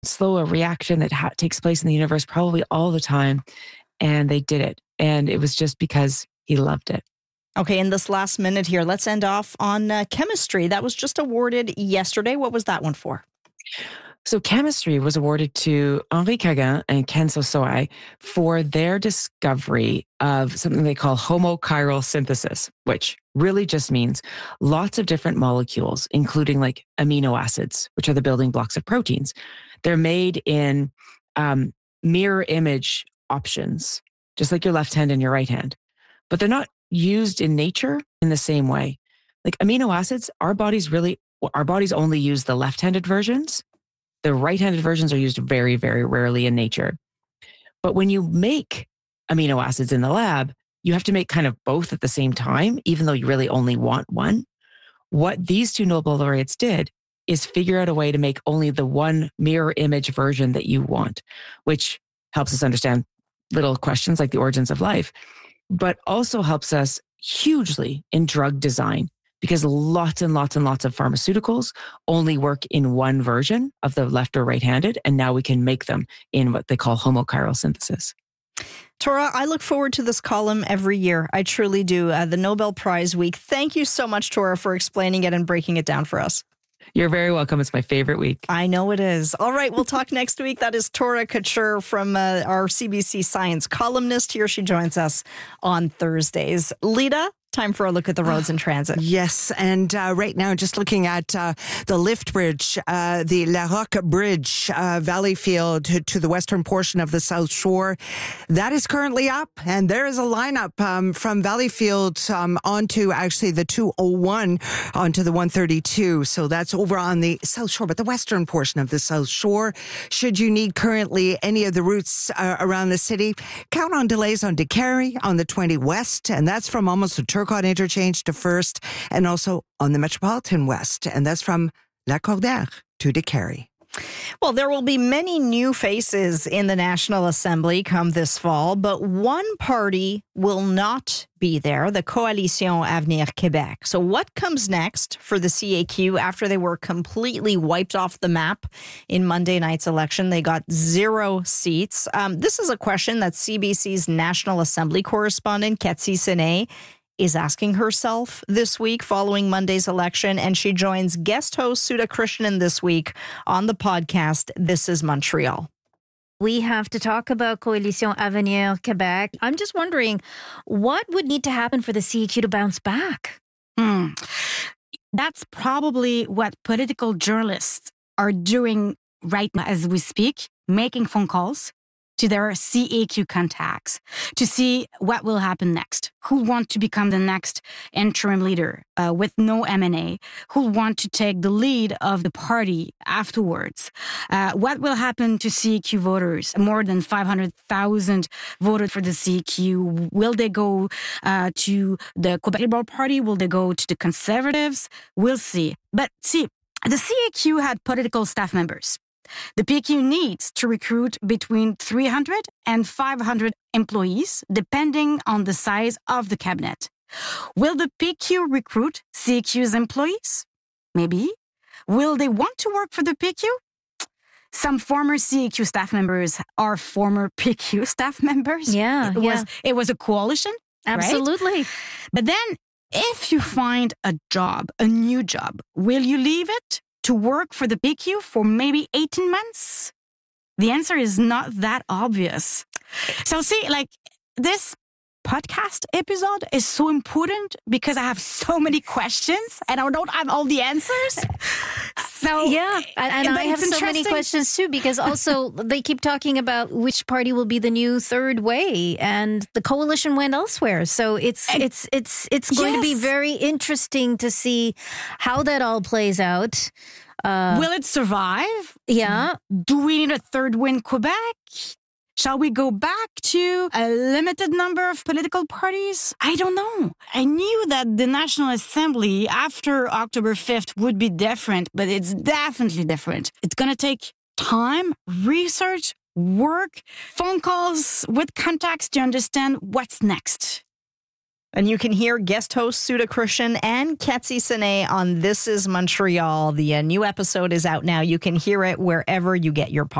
slow a reaction that takes place in the universe probably all the time. And they did it. And it was just because he loved it. Okay, in this last minute here, let's end off on chemistry. That was just awarded yesterday. What was that one for? So chemistry was awarded to Henri Cagin and Ken Sosoi for their discovery of something they call homochiral synthesis, which really just means lots of different molecules, including like amino acids, which are the building blocks of proteins. They're made in mirror image options, just like your left hand and your right hand, but they're not used in nature in the same way. Like amino acids, our bodies only use the left-handed versions. The right-handed versions are used very, very rarely in nature. But when you make amino acids in the lab, you have to make kind of both at the same time, even though you really only want one. What these two Nobel laureates did is figure out a way to make only the one mirror image version that you want, which helps us understand little questions like the origins of life, but also helps us hugely in drug design, because lots and lots and lots of pharmaceuticals only work in one version of the left or right-handed, and now we can make them in what they call homochiral synthesis. Tora, I look forward to this column every year. I truly do. The Nobel Prize week. Thank you so much, Tora, for explaining it and breaking it down for us. You're very welcome. It's my favorite week. I know it is. All right, we'll talk next week. That is Tora Couture from our CBC Science columnist. Here she joins us on Thursdays. Lita, time for a look at the roads and transit. Yes, and right now, just looking at the lift bridge, the La Roque Bridge, Valleyfield to the western portion of the South Shore, that is currently up, and there is a lineup from Valleyfield onto actually the 201 onto the 132. So that's over on the South Shore, but the western portion of the South Shore. Should you need currently any of the routes around the city, count on delays on DeCarey on the 20 West, and that's from almost the Turcotte interchange to First, and also on the Metropolitan West, and that's from La Cordaire to DeCarey. Well, there will be many new faces in the National Assembly come this fall, but one party will not be there, the Coalition Avenir Québec. So what comes next for the CAQ after they were completely wiped off the map in Monday night's election? They got 0 seats. This is a question that CBC's National Assembly correspondent, Cathy Sené, is asking herself this week following Monday's election, and she joins guest host Sudha Krishnan this week on the podcast This is Montreal. We have to talk about Coalition Avenir Québec. I'm just wondering, what would need to happen for the CAQ to bounce back? That's probably what political journalists are doing right now as we speak, making phone calls to their CAQ contacts to see what will happen next. Who want to become the next interim leader with no M&A? Who want to take the lead of the party afterwards? What will happen to CAQ voters? More than 500,000 voted for the CAQ. Will they go to the Quebec Liberal Party? Will they go to the Conservatives? We'll see. But see, the CAQ had political staff members. The PQ needs to recruit between 300 and 500 employees, depending on the size of the cabinet. Will the PQ recruit CAQ's employees? Maybe. Will they want to work for the PQ? Some former CAQ staff members are former PQ staff members. Yeah, It was a coalition. Absolutely. Right? But then, if you find a job, a new job, will you leave it to work for the PQ for maybe 18 months? The answer is not that obvious. So see, like, this podcast episode is so important because I have so many questions and I don't have all the answers. So yeah, and I have so many questions too, because also they keep talking about which party will be the new third way, and the coalition went elsewhere. So it's going to be very interesting to see how that all plays out. Will it survive? Yeah. Do we need a third win Quebec? Shall we go back to a limited number of political parties? I don't know. I knew that the National Assembly after October 5th would be different, but it's definitely different. It's going to take time, research, work, phone calls with contacts to understand what's next. And you can hear guest host Suda Krishnan and Ketsi Sene on This Is Montreal. The new episode is out now. You can hear it wherever you get your podcast.